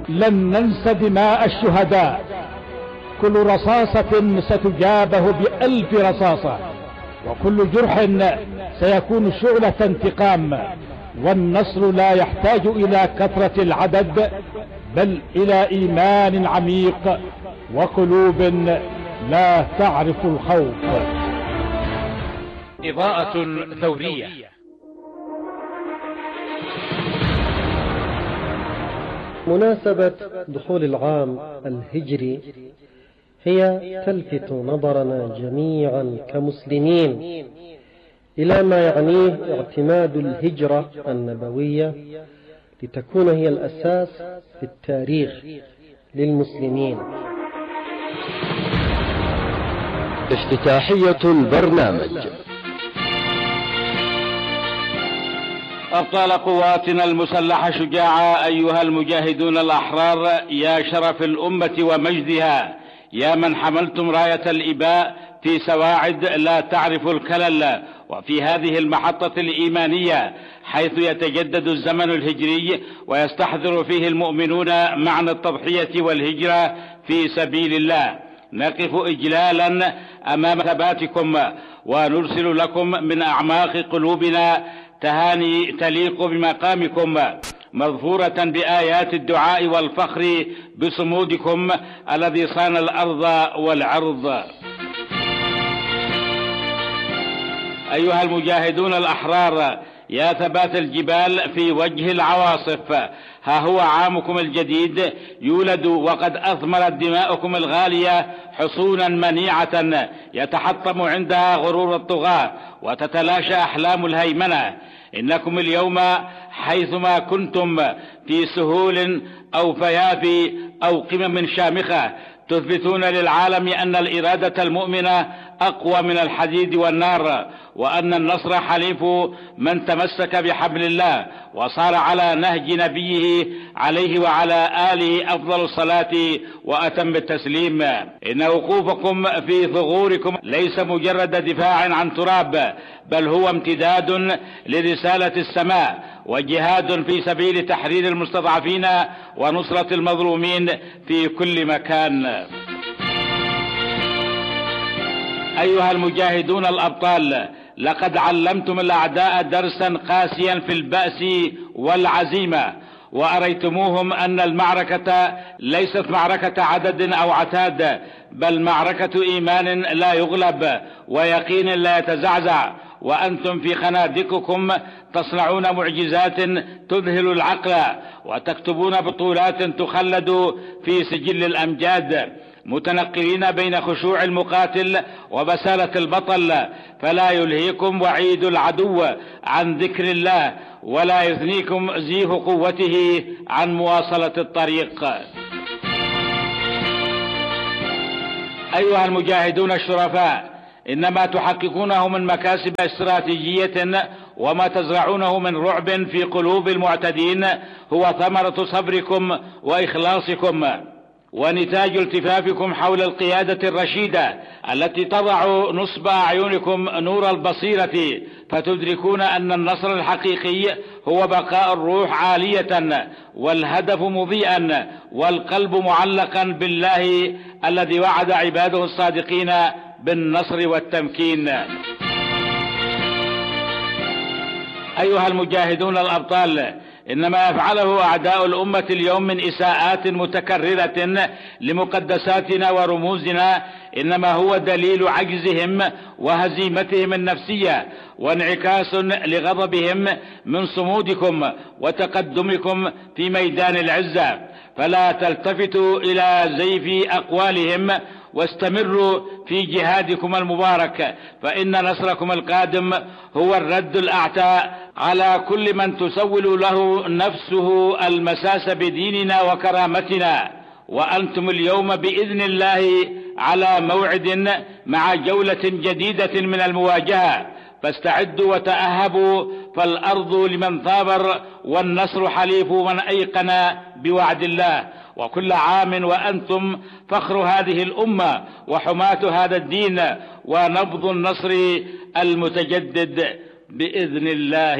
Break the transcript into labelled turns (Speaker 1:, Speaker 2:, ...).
Speaker 1: لن ننسى دماء الشهداء، كل رصاصة ستجابه ب1000 رصاصة، وكل جرح سيكون شعلة انتقام. والنصر لا يحتاج إلى كثرة العدد، بل إلى إيمان عميق وقلوب لا تعرف الخوف.
Speaker 2: إضاءة ثورية.
Speaker 3: مناسبة دخول العام الهجري هي تلفت نظرنا جميعا كمسلمين إلى ما يعنيه اعتماد الهجرة النبوية لتكون هي الأساس في التاريخ للمسلمين.
Speaker 4: افتتاحية البرنامج.
Speaker 5: أبطال قواتنا المسلحة شجاعة أيها المجاهدون الأحرار، يا شرف الأمة ومجدها، يا من حملتم راية الإباء في سواعد لا تعرف الكلل، وفي هذه المحطة الإيمانية حيث يتجدد الزمن الهجري ويستحضر فيه المؤمنون معنى التضحية والهجرة في سبيل الله، نقف إجلالا أمام ثباتكم ونرسل لكم من أعماق قلوبنا تهاني تليق بمقامكم، مظفورة بآيات الدعاء والفخر بصمودكم الذي صان الأرض والعرض. أيها المجاهدون الأحرار، يا ثبات الجبال في وجه العواصف، ها هو عامكم الجديد يولد وقد أثمرت دماؤكم الغالية حصونا منيعة يتحطم عندها غرور الطغاة وتتلاشى أحلام الهيمنة. إنكم اليوم حيثما كنتم في سهول أو فيافي أو قمم شامخة تثبتون للعالم أن الإرادة المؤمنة أقوى من الحديد والنار، وأن النصر حليف من تمسك بحبل الله وصار على نهج نبيه عليه وعلى آله أفضل الصلاة وأتم التسليم. إن وقوفكم في ثغوركم ليس مجرد دفاع عن تراب، بل هو امتداد لرسالة السماء وجهاد في سبيل تحرير المستضعفين ونصرة المظلومين في كل مكان. أيها المجاهدون الأبطال، لقد علمتم الأعداء درسا قاسيا في البأس والعزيمة، وأريتموهم أن المعركة ليست معركة عدد أو عتاد، بل معركة إيمان لا يغلب ويقين لا يتزعزع، وأنتم في خنادقكم تصنعون معجزات تذهل العقل وتكتبون بطولات تخلد في سجل الأمجاد، متنقلين بين خشوع المقاتل وبسالة البطل، فلا يلهيكم وعيد العدو عن ذكر الله ولا يثنيكم زيف قوته عن مواصلة الطريق. أيها المجاهدون الشرفاء، إنما تحققونه من مكاسب استراتيجية وما تزرعونه من رعب في قلوب المعتدين هو ثمرة صبركم وإخلاصكم ونتاج التفافكم حول القيادة الرشيدة التي تضع نصب أعينكم نور البصيرة، فتدركون أن النصر الحقيقي هو بقاء الروح عالية والهدف مضيئا والقلب معلقا بالله الذي وعد عباده الصادقين بالنصر والتمكين. أيها المجاهدون الأبطال، إنما يفعله أعداء الأمة اليوم من إساءات متكررة لمقدساتنا ورموزنا إنما هو دليل عجزهم وهزيمتهم النفسية، وانعكاس لغضبهم من صمودكم وتقدمكم في ميدان العزة. فلا تلتفتوا إلى زيف أقوالهم واستمروا في جهادكم المبارك، فإن نصركم القادم هو الرد الأعتى على كل من تسول له نفسه المساس بديننا وكرامتنا. وأنتم اليوم بإذن الله على موعد مع جولة جديدة من المواجهة، فاستعدوا وتأهبوا، فالأرض لمن ثابر والنصر حليف من أيقن بوعد الله. وكل عام وأنتم فخر هذه الأمة وحماة هذا الدين ونبض النصر المتجدد بإذن الله.